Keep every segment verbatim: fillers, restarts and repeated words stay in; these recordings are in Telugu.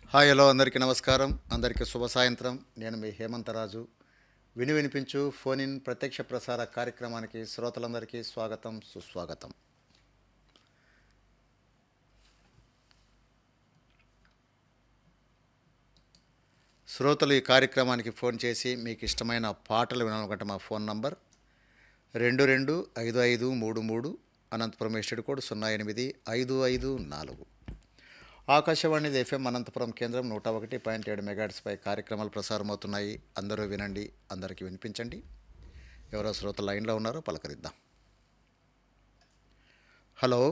హాయ్ హలో అందరికీ నమస్కారం, అందరికీ శుభ సాయంత్రం. నేను మీ హేమంతరాజు. విని వినిపించు ఫోన్ ఇన్ ప్రత్యక్ష ప్రసార కార్యక్రమానికి శ్రోతలందరికీ స్వాగతం, సుస్వాగతం. శ్రోతలు ఈ కార్యక్రమానికి ఫోన్ చేసి మీకు ఇష్టమైన పాటలు వినాలనుకుంటే మా ఫోన్ నంబర్ రెండు రెండు ఐదు ఐదు మూడు మూడు, అనంతపురం ఎస్టేట్ కోడ్ సున్నా ఎనిమిది ఐదు ఐదు నాలుగు. ఆకాశవాణి ఎఫ్ఎం అనంతపురం కేంద్రం నూట ఒకటి పాయింట్ ఏడు మెగాట్స్పై కార్యక్రమాలు ప్రసారమవుతున్నాయి. అందరూ వినండి, అందరికీ వినిపించండి. ఎవరో శ్రోతలు లైన్లో ఉన్నారో పలకరిద్దాం. Hello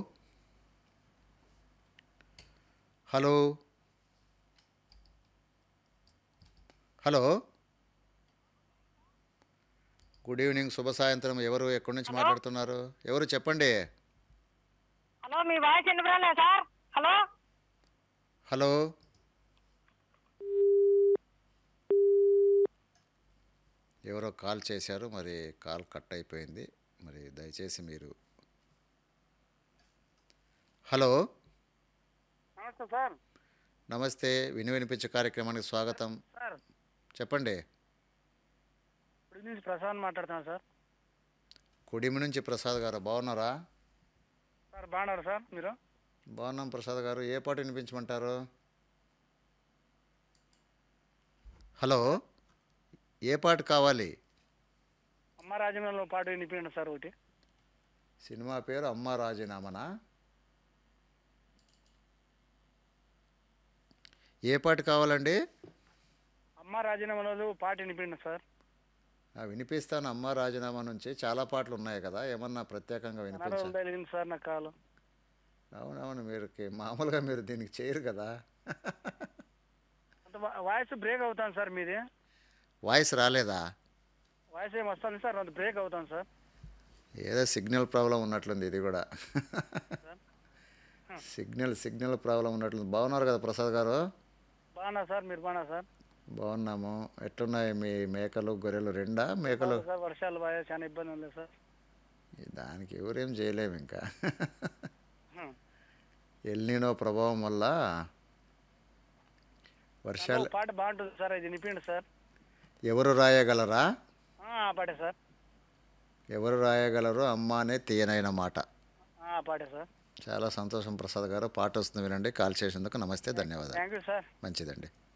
hello hello good evening, శుభ సాయంత్రం. ఎవరు ఎక్కడి నుంచి హలో మాట్లాడుతున్నారు? ఎవరు చెప్పండి. హలో మీ వాయిస్ వినపడలే సార్. హలో హలో ఎవరో కాల్ చేశారు, మరి కాల్ కట్ అయిపోయింది. మరి దయచేసి మీరు హలో నమస్తే సార్. నమస్తే, విని వినిపించే కార్యక్రమానికి స్వాగతం. సార్ చెప్పండి. ఇప్పుడు నుంచి ప్రసాద్ మాట్లాడుతున్నాను సార్. కుడిమి నుంచి ప్రసాద్ గారు, బాగున్నారా? సార్ బాగున్నారు సార్ మీరు? బాగున్నాం ప్రసాద్ గారు. ఏ పాట వినిపించమంటారు? హలో, సార్ ఏ పాట కావాలి? అమ్మ రాజమంలో పాట వినిపించండి సార్ ఒకటి. సినిమా పేరు అమ్మ రాజీనామనా? ఏ పాట కావాలండి? అమ్మ రాజీనామాలో పాట వినిపించండి సార్. ఆ, వినిపిస్తాను. అమ్మ రాజీనామా నుంచి చాలా పాటలు ఉన్నాయి కదా, ఏమన్నా ప్రత్యేకంగా చాలా వినిపించా? రోజులు తగిలింది సార్ నాకు కాలు. అవునవును, మీరు మామూలుగా మీరు దీనికి చేయరు కదా. అంత వా- వాయిస్ బ్రేక్ అవుతాను సార్ మీది. వాయిస్ రాలేదా? వాయిస్ ఏమి వస్తుంది సార్, అంత బ్రేక్ అవుతాను సార్. ఏదో సిగ్నల్ ప్రాబ్లం ఉన్నట్లుంది ఇది కూడా. Sir signal signal problem ఉన్నట్లుంది. బాగున్నారు కదా ప్రసాద్ గారు? బాగున్నా సార్, మీరు బాగున్నా సార్? బాగున్నాము. ఎట్లున్నాయి మీ మేకలు గొర్రెలు? రెండా మేకలు? బాగా సార్, వర్షాలు బాగా చాలా ఇబ్బంది ఉంది సార్. దానికి ఎవరేం చేయలేము ఇంకా. హ్మ్. ఎల్నినో ప్రభావం వల్ల దాంట్లో వర్షాలు. ఒక పాట బాగుంటుంది సార్, ఇది వినిపించండి సార్. ఎవరు రాయగలరా? ఆ ఆ పాటే సార్. ఎవరు రాయగలరు అమ్మానే తీయనైన మాట. ఆ ఆ పాటే సార్. చాలా సంతోషం ప్రసాద్ గారు. పాట వస్తుంది, వినండి. కాల్ చేసేందుకు నమస్తే, ధన్యవాదాలు. Thank you sir. మంచిదండి.